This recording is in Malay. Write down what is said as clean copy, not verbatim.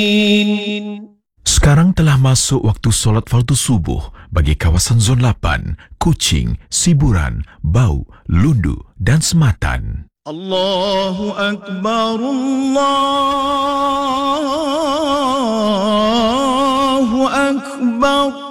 Sekarang telah masuk waktu solat fardu subuh bagi kawasan Zon 8, Kuching, Siburan, Bau, Lundu dan Sematan. Allahu Akbar, Allahu Akbar.